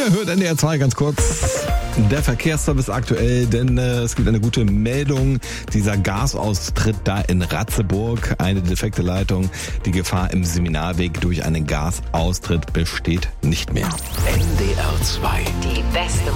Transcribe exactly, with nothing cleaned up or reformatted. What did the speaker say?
Ihr hört N D R zwei ganz kurz. Der Verkehrsservice aktuell, denn äh, es gibt eine gute Meldung. Dieser Gasaustritt da in Ratzeburg, eine defekte Leitung. Die Gefahr im Seminarweg durch einen Gasaustritt besteht nicht mehr. N D R zwei. Die beste